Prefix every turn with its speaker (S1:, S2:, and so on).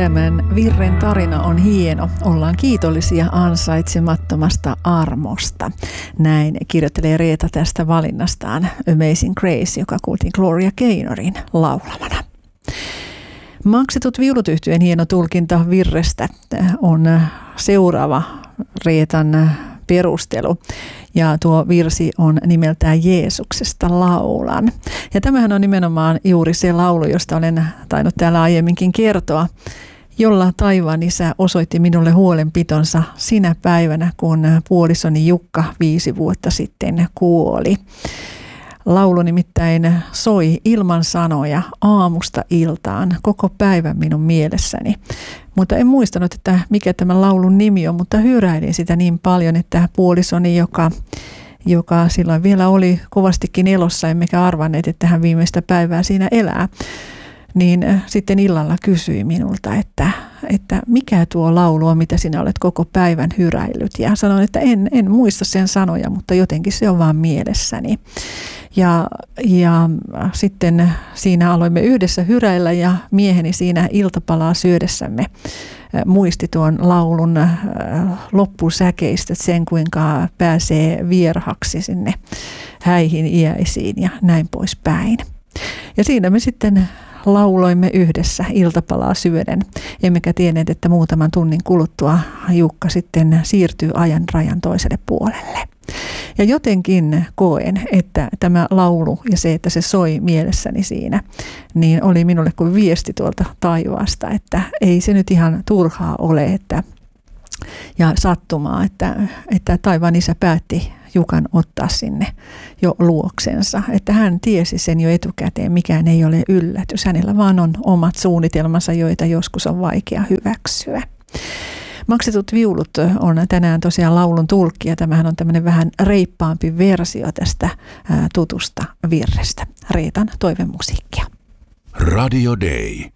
S1: Tämän virren tarina on hieno. Ollaan kiitollisia ansaitsemattomasta armosta. Näin kirjoittelee Reeta tästä valinnastaan Amazing Grace, joka kuultiin Gloria Gaynorin laulamana. Maksetut viulut -yhtyeen hieno tulkinta virrestä on seuraava Reetan perustelu. Ja tuo virsi on nimeltään Jeesuksesta laulan. Ja tämähän on nimenomaan juuri se laulu, josta olen tainnut täällä aiemminkin kertoa, jolla taivaan Isä osoitti minulle huolenpitonsa sinä päivänä, kun puolisoni Jukka 5 vuotta sitten kuoli. Laulu nimittäin soi ilman sanoja aamusta iltaan koko päivän minun mielessäni. Mutta en muistanut, että mikä tämä laulun nimi on, mutta hyräilin sitä niin paljon, että puolisoni, joka silloin vielä oli kovastikin elossa, emmekä arvanneet, että hän viimeistä päivää siinä elää, niin sitten illalla kysyi minulta, että mikä tuo laulu on, mitä sinä olet koko päivän hyräillyt. Ja sanoin, että en muista sen sanoja, mutta jotenkin se on vaan mielessäni. Ja sitten siinä aloimme yhdessä hyräillä ja mieheni siinä iltapalaa syödessämme muisti tuon laulun loppusäkeistä, sen kuinka pääsee vierhaksi sinne häihin iäisiin ja näin poispäin. Ja siinä me sitten lauloimme yhdessä iltapalaa syöden, emmekä tienneet, että muutaman tunnin kuluttua Jukka sitten siirtyy ajan rajan toiselle puolelle. Ja jotenkin koen, että tämä laulu ja se, että se soi mielessäni siinä, niin oli minulle kuin viesti tuolta taivaasta, että ei se nyt ihan turhaa ole, ja sattumaa, että taivaan Isä päätti Jukan ottaa sinne jo luoksensa, että hän tiesi sen jo etukäteen, mikään ei ole yllätys. Hänellä vaan on omat suunnitelmansa, joita joskus on vaikea hyväksyä. Maksetut viulut on tänään tosiaan laulun tulkki, ja tämähän on tämmöinen vähän reippaampi versio tästä tutusta virrestä. Reetan toivemusiikkia.
S2: Radio Day.